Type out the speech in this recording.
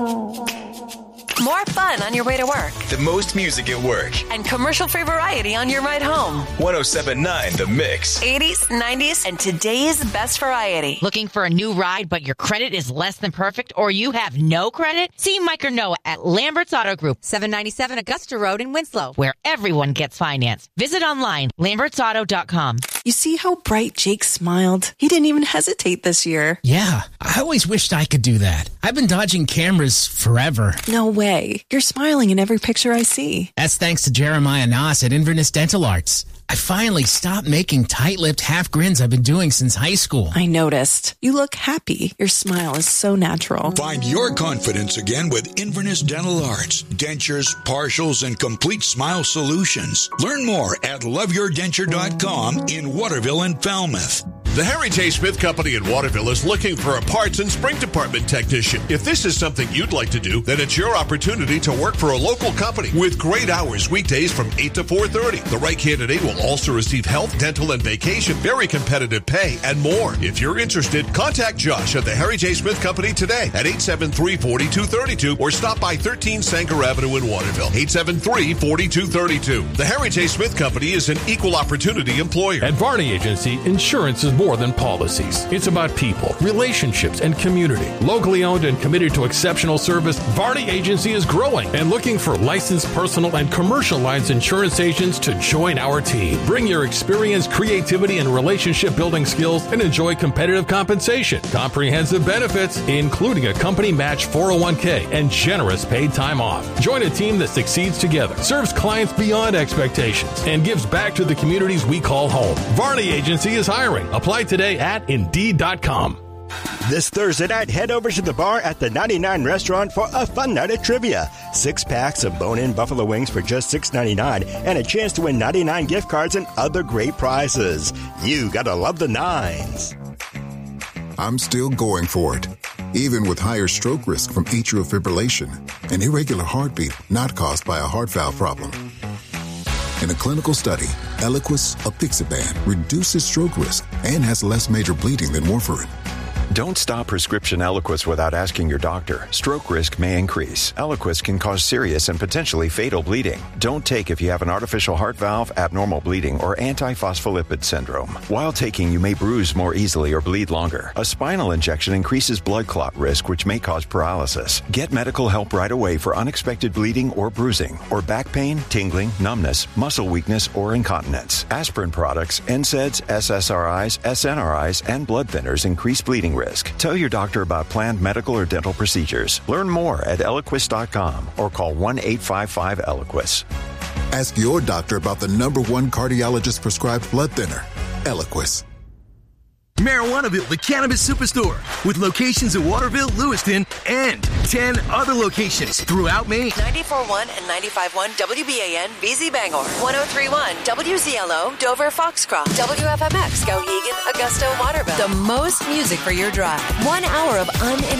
More fun on your way to work. The most music at work. And commercial-free variety on your ride home. 107.9 The Mix. 80s, 90s, and today's best variety. Looking for a new ride, but your credit is less than perfect, or you have no credit? See Mike or Noah at Lambert's Auto Group, 797 Augusta Road in Winslow, where everyone gets financed. Visit online, lambertsauto.com. You see how bright Jake smiled? He didn't even hesitate this year. Yeah, I always wished I could do that. I've been dodging cameras forever. No way. You're smiling in every picture I see. That's thanks to Jeremiah Noss at Inverness Dental Arts. I finally stopped making tight-lipped half grins I've been doing since high school. I noticed. You look happy. Your smile is so natural. Find your confidence again with Inverness Dental Arts. Dentures, partials, and complete smile solutions. Learn more at loveyourdenture.com in Waterville and Falmouth. The Harry J. Smith Company in Waterville is looking for a parts and spring department technician. If this is something you'd like to do, then it's your opportunity to work for a local company with great hours weekdays from 8 to 4:30. The right candidate will also receive health, dental, and vacation, very competitive pay, and more. If you're interested, contact Josh at the Harry J. Smith Company today at 873-4232 or stop by 13 Sanger Avenue in Waterville, 873-4232. The Harry J. Smith Company is an equal opportunity employer. At Varney Agency, insurance is more than policies. It's about people, relationships, and community. Locally owned and committed to exceptional service, Varney Agency is growing and looking for licensed personal and commercial lines insurance agents to join our team. Bring your experience, creativity, and relationship building skills and enjoy competitive compensation, comprehensive benefits, including a company match 401k and generous paid time off. Join a team that succeeds together, serves clients beyond expectations, and gives back to the communities we call home. Varney Agency is hiring. Apply today at Indeed.com. This Thursday night, head over to the bar at the 99 Restaurant for a fun night of trivia. 6 packs of bone-in buffalo wings for just $6.99 and a chance to win 99 gift cards and other great prizes. You gotta love the nines. I'm still going for it, even with higher stroke risk from atrial fibrillation, an irregular heartbeat not caused by a heart valve problem. In a clinical study, Eliquis apixaban reduces stroke risk and has less major bleeding than warfarin. Don't stop prescription Eliquis without asking your doctor. Stroke risk may increase. Eliquis can cause serious and potentially fatal bleeding. Don't take if you have an artificial heart valve, abnormal bleeding, or antiphospholipid syndrome. While taking, you may bruise more easily or bleed longer. A spinal injection increases blood clot risk, which may cause paralysis. Get medical help right away for unexpected bleeding or bruising, or back pain, tingling, numbness, muscle weakness, or incontinence. Aspirin products, NSAIDs, SSRIs, SNRIs, and blood thinners increase bleeding risk. Tell your doctor about planned medical or dental procedures. Learn more at Eliquis.com or call 1-855-ELIQUIS. Ask your doctor about the #1 cardiologist prescribed blood thinner, Eliquis. Marijuanaville, the cannabis superstore, with locations in Waterville, Lewiston, and 10 other locations throughout Maine. 94.1 and 95.1 WBAN, BZ Bangor. 103.1 WZLO, Dover, Foxcroft. WFMX, Skowhegan, Augusta, Waterville. The most music for your drive. 1 hour of uninterrupted